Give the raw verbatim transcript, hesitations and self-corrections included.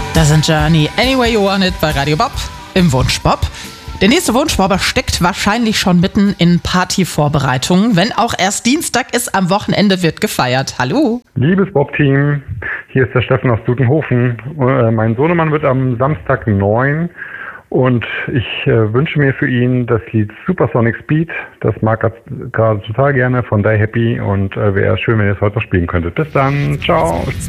Das sind Journey, Anyway You Want It bei Radio Bob im Wunschbob. Der nächste Wunschbobber steckt wahrscheinlich schon mitten in Partyvorbereitungen, wenn auch erst Dienstag ist, am Wochenende wird gefeiert. Hallo. Liebes Bob-Team, hier ist der Steffen aus Dutenhofen. Äh, mein Sohnemann wird am Samstag neun und ich äh, wünsche mir für ihn das Lied Supersonic Speed. Das mag er gerade total gerne von Die Happy und äh, wäre schön, wenn ihr es heute noch spielen könntet. Bis dann, ciao.